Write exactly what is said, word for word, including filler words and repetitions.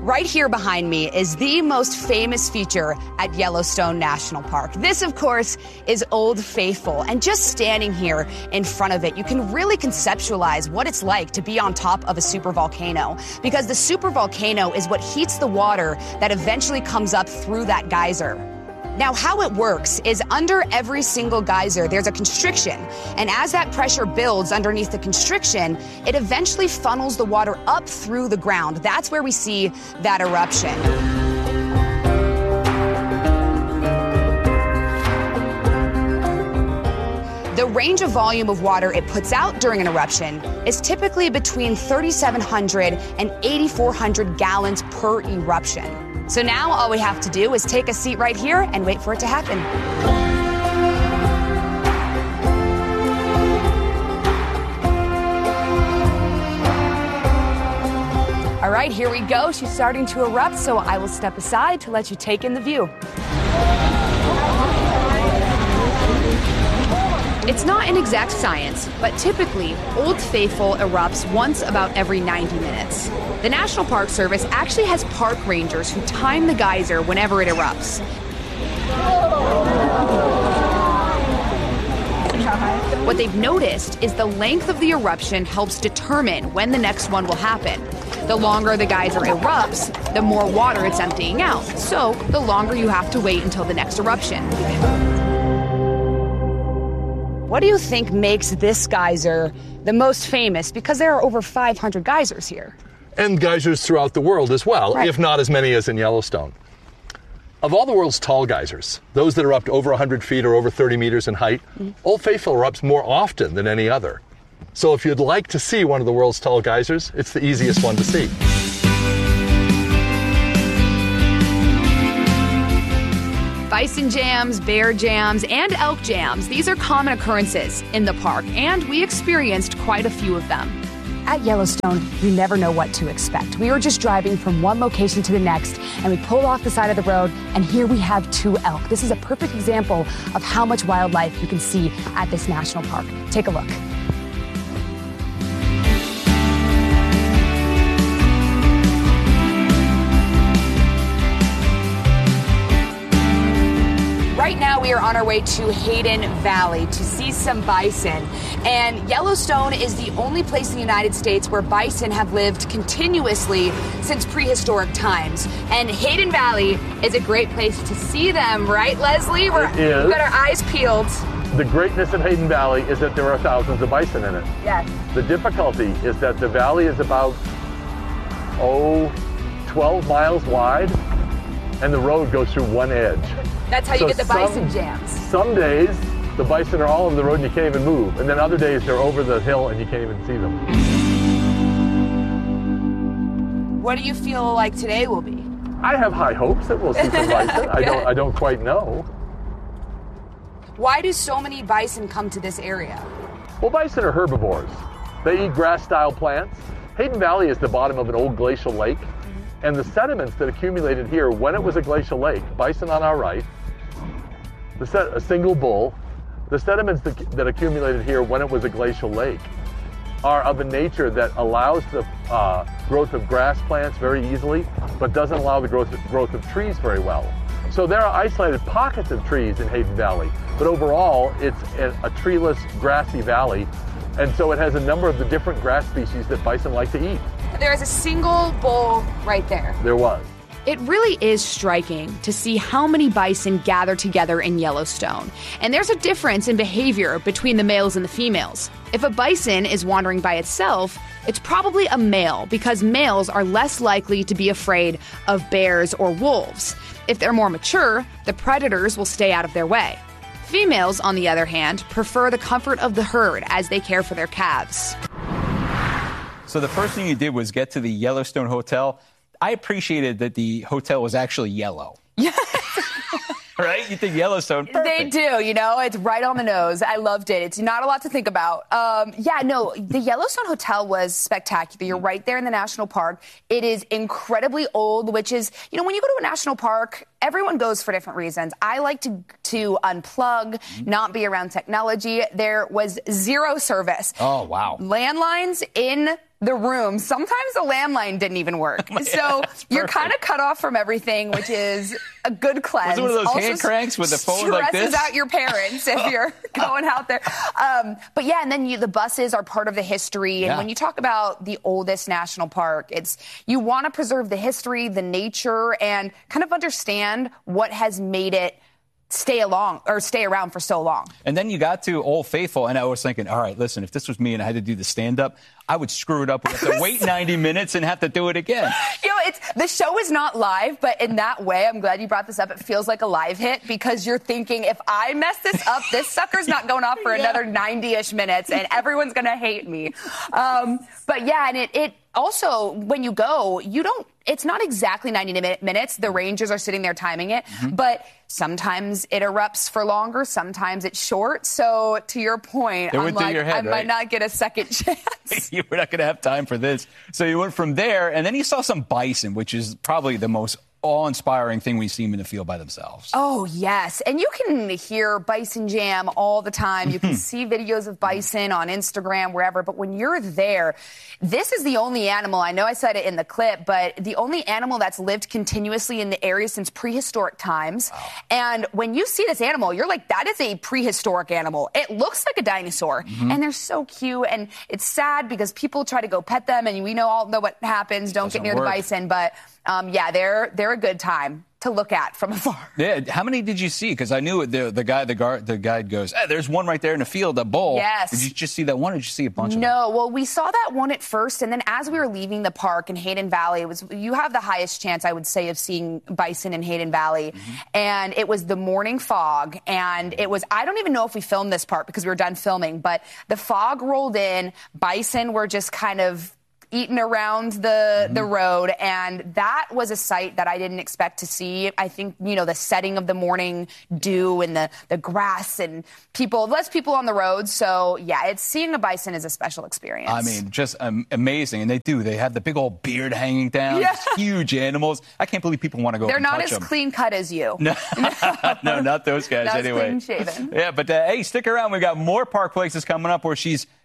Right here behind me is the most famous feature at Yellowstone National Park. This, of course, is Old Faithful. And just standing here in front of it, you can really conceptualize what it's like to be on top of a supervolcano. Because the supervolcano is what heats the water that eventually comes up through that geyser. Now, how it works is under every single geyser, there's a constriction. And as that pressure builds underneath the constriction, it eventually funnels the water up through the ground. That's where we see that eruption. The range of volume of water it puts out during an eruption is typically between thirty-seven hundred and eighty-four hundred gallons per eruption. So now all we have to do is take a seat right here and wait for it to happen. All right, here we go. She's starting to erupt, so I will step aside to let you take in the view. It's not an exact science, but typically, Old Faithful erupts once about every ninety minutes. The National Park Service actually has park rangers who time the geyser whenever it erupts. What they've noticed is the length of the eruption helps determine when the next one will happen. The longer the geyser erupts, the more water it's emptying out. So, the longer you have to wait until the next eruption. What do you think makes this geyser the most famous? Because there are over five hundred geysers here. And geysers throughout the world as well, right, if not as many as in Yellowstone. Of all the world's tall geysers, those that erupt over one hundred feet or over thirty meters in height, mm-hmm. Old Faithful erupts more often than any other. So if you'd like to see one of the world's tall geysers, it's the easiest one to see. Bison jams, bear jams, and elk jams. These are common occurrences in the park, and we experienced quite a few of them. At Yellowstone, you never know what to expect. We were just driving from one location to the next, and we pulled off the side of the road, and here we have two elk. This is a perfect example of how much wildlife you can see at this national park. Take a look. Right now, we are on our way to Hayden Valley to see some bison. And Yellowstone is the only place in the United States where bison have lived continuously since prehistoric times. And Hayden Valley is a great place to see them, right, Leslie? We're, it is. We've got our eyes peeled. The greatness of Hayden Valley is that there are thousands of bison in it. Yes. The difficulty is that the valley is about, oh, twelve miles wide, and the road goes through one edge. That's how you so get the bison some, jams. Some days, the bison are all over the road and you can't even move. And then other days, they're over the hill and you can't even see them. What do you feel like today will be? I have high hopes that we'll see some bison. I don't, I don't quite know. Why do so many bison come to this area? Well, bison are herbivores. They eat grass-style plants. Hayden Valley is the bottom of an old glacial lake. Mm-hmm. And the sediments that accumulated here when it was a glacial lake, bison on our right, the set, a single bull, the sediments that, that accumulated here when it was a glacial lake are of a nature that allows the uh, growth of grass plants very easily, but doesn't allow the growth, growth of trees very well. So there are isolated pockets of trees in Hayden Valley, but overall it's a, a treeless, grassy valley, and so it has a number of the different grass species that bison like to eat. There is a single bull right there. There was. It really is striking to see how many bison gather together in Yellowstone. And there's a difference in behavior between the males and the females. If a bison is wandering by itself, it's probably a male because males are less likely to be afraid of bears or wolves. If they're more mature, the predators will stay out of their way. Females, on the other hand, prefer the comfort of the herd as they care for their calves. So the first thing you did was get to the Yellowstone Hotel. I appreciated that the hotel was actually yellow. Yeah. Right? You think Yellowstone, perfect. They do, you know, it's right on the nose. I loved it. It's not a lot to think about. Um, yeah, no, the Yellowstone Hotel was spectacular. You're right there in the national park. It is incredibly old, which is, you know, when you go to a national park, everyone goes for different reasons. I like to to unplug, mm-hmm. not be around technology. There was zero service. Oh, wow. Landlines in the room, sometimes the landline didn't even work. Oh, so you're kind of cut off from everything, which is a good cleanse. Was it one of those also hand cranks with the phone like this? Stresses out your parents if you're going out there. Um, but yeah, and then you, the buses are part of the history. And yeah. when you talk about the oldest national park, it's you want to preserve the history, the nature, and kind of understand what has made it stay along or stay around for so long. And then you got to Old Faithful, and I was thinking, all right, listen, if this was me and I had to do the stand-up, I would screw it up. We'd have to wait ninety minutes and have to do it again. You know, it's the show is not live, but in that way, I'm glad you brought this up. It feels like a live hit because you're thinking, if I mess this up, this sucker's not going off for yeah. another ninety-ish minutes, and everyone's going to hate me. Um, but yeah, and it, it also, when you go, you don't, it's not exactly ninety minutes. The rangers are sitting there timing it, mm-hmm. but sometimes it erupts for longer, sometimes it's short. So to your point, I'm like, your head, I right? might not get a second chance. You were not going to have time for this. So you went from there, and then you saw some bison, which is probably the most awe-inspiring thing we see them in the field by themselves. Oh, yes. And you can hear Bison Jam all the time. You can see videos of bison on Instagram, wherever. But when you're there, this is the only animal, I know I said it in the clip, but the only animal that's lived continuously in the area since prehistoric times. Wow. And when you see this animal, you're like, that is a prehistoric animal. It looks like a dinosaur. Mm-hmm. And they're so cute. And it's sad because people try to go pet them, and we know all know what happens. Don't get near work. the bison. But Um, yeah, they're they're a good time to look at from afar. Yeah, how many did you see? Because I knew the the guy the guard the guide goes, hey, there's one right there in the field, a bull. Yes. Did you just see that one, or did you see a bunch of them? No, well, we saw that one at first, and then as we were leaving the park in Hayden Valley, it was you have the highest chance, I would say, of seeing bison in Hayden Valley, mm-hmm. and it was the morning fog, and it was I don't even know if we filmed this part because we were done filming, but the fog rolled in, bison were just kind of eating around the, mm-hmm. the road, and that was a sight that I didn't expect to see. I think, you know, the setting of the morning dew and the, the grass and people, less people on the road. So, yeah, it's seeing a bison is a special experience. I mean, just um, amazing. And they do. They have the big old beard hanging down. Yeah. Just huge animals. I can't believe people want to go They're and not touch as them. clean cut as you. No, no, not those guys not anyway. As clean shaven. Yeah, but uh, hey, stick around. We got more park places coming up where she's